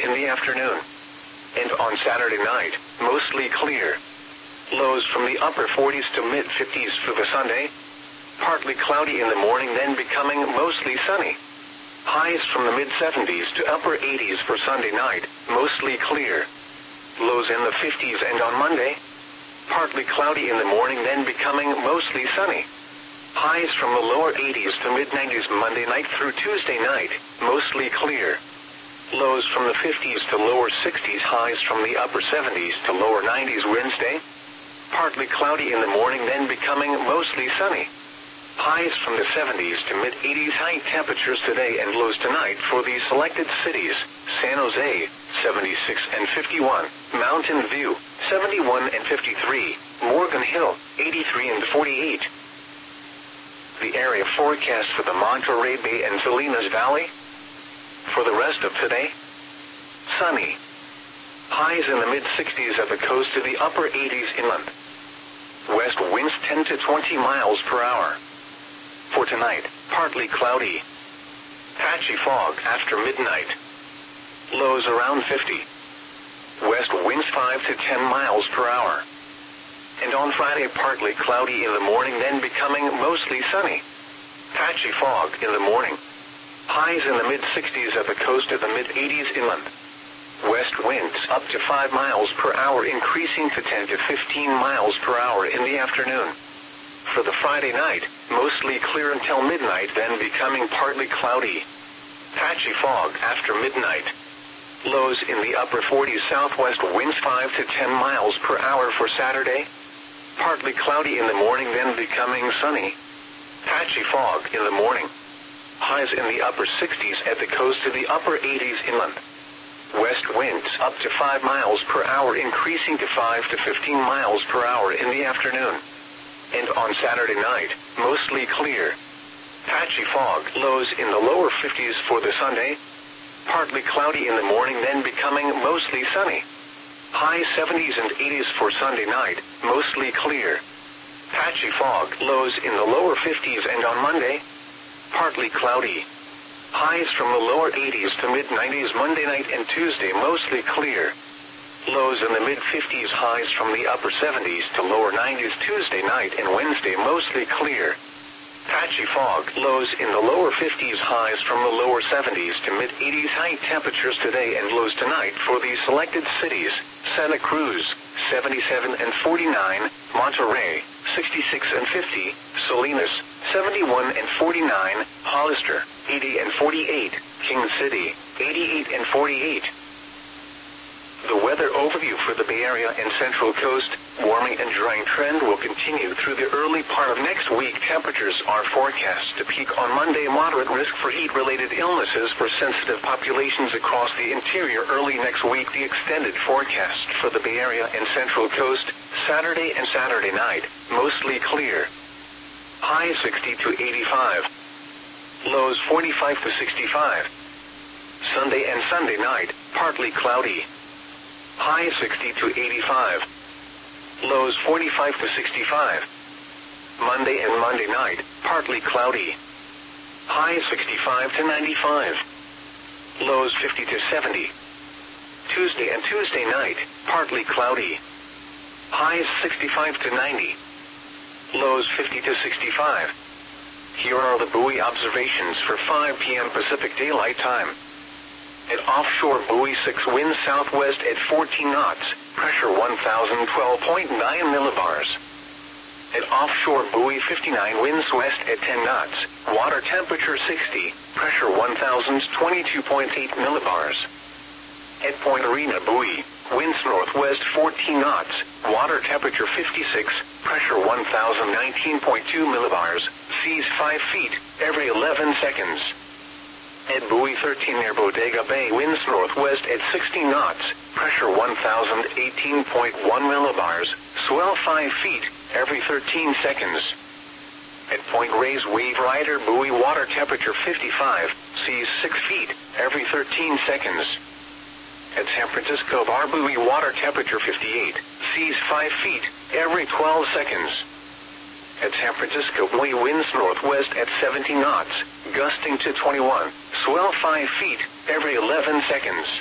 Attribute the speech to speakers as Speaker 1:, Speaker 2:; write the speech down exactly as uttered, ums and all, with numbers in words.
Speaker 1: in the afternoon. And on Saturday night, mostly clear. Lows from the upper forties to mid fifties for the Sunday. Partly cloudy in the morning, then becoming mostly sunny. Highs from the mid seventies to upper eighties for Sunday night, mostly clear. Lows in the fifties, and on Monday, partly cloudy in the morning, then becoming mostly sunny. Highs from the lower eighties to mid nineties Monday night through Tuesday night, mostly clear. Lows from the fifties to lower sixties, highs from the upper seventies to lower nineties Wednesday. Partly cloudy in the morning, then becoming mostly sunny. Highs from the seventies to mid eighties, high temperatures today and lows tonight for the selected cities: San Jose, seventy-six and fifty-one, Mountain View, seventy-one and fifty-three, Morgan Hill, eighty-three and forty-eight. The area forecast for the Monterey Bay and Salinas Valley. For the rest of today, sunny. Highs in the mid sixties at the coast to the upper eighties inland. West winds ten to twenty miles per hour. For tonight, partly cloudy. Patchy fog after midnight. Lows around fifty. West winds five to ten miles per hour. And on Friday, partly cloudy in the morning, then becoming mostly sunny. Patchy fog in the morning. Highs in the mid sixties at the coast to the mid eighties inland. West winds up to five miles per hour, increasing to ten to fifteen miles per hour in the afternoon. For the Friday night, mostly clear until midnight, then becoming partly cloudy. Patchy fog after midnight. Lows in the upper forties, southwest winds five to ten miles per hour for Saturday. Partly cloudy in the morning, then becoming sunny. Patchy fog in the morning. Highs in the upper sixties at the coast to the upper eighties inland. West winds up to five miles per hour, increasing to five to fifteen miles per hour in the afternoon. And on Saturday night, mostly clear. Patchy fog, lows in the lower fifties for the Sunday. Partly cloudy in the morning, then becoming mostly sunny. High seventies and eighties for Sunday night, mostly clear. Patchy fog, lows in the lower fifties, and on Monday, partly cloudy. Highs from the lower eighties to mid nineties Monday night and Tuesday, mostly clear. Lows in the mid fifties, highs from the upper seventies to lower nineties Tuesday night and Wednesday, mostly clear. Patchy fog, lows in the lower fifties, highs from the lower seventies to mid eighties, high temperatures today and lows tonight for the selected cities: Santa Cruz, seventy-seven and forty-nine, Monterey, sixty-six and fifty, Salinas, seventy-one and forty-nine, Hollister, eighty and forty-eight, King City, eighty-eight and forty-eight. The weather overview for the Bay Area and Central Coast: warming and drying trend will continue through the early part of next week. Temperatures are forecast to peak on Monday. Moderate risk for heat-related illnesses for sensitive populations across the interior early next week. The extended forecast for the Bay Area and Central Coast: Saturday and Saturday night, mostly clear. High sixty to eighty-five. Lows forty-five to sixty-five. Sunday and Sunday night, partly cloudy. High sixty to eighty-five. Lows forty-five to sixty-five. Monday and Monday night, partly cloudy. High sixty-five to ninety-five. Lows fifty to seventy. Tuesday and Tuesday night, partly cloudy. Highs sixty-five to ninety. Lows fifty to sixty-five. Here are the buoy observations for five p m Pacific Daylight Time. At offshore buoy six, winds southwest at fourteen knots, pressure one thousand twelve point nine millibars. At offshore buoy fifty-nine, winds west at ten knots, water temperature sixty, pressure one thousand twenty-two point eight millibars. At Point Arena buoy, winds northwest fourteen knots, water temperature fifty-six, pressure one thousand nineteen point two millibars, seas five feet every eleven seconds. At buoy thirteen near Bodega Bay, winds northwest at sixty knots, pressure one thousand eighteen point one millibars, swell five feet every thirteen seconds. At Point Reyes Wave Rider buoy, water temperature fifty-five, seas six feet every thirteen seconds. At San Francisco Bar buoy, water temperature fifty-eight, seas five feet every twelve seconds. At San Francisco buoy, winds northwest at seventy knots, gusting to twenty-one, swell five feet every eleven seconds.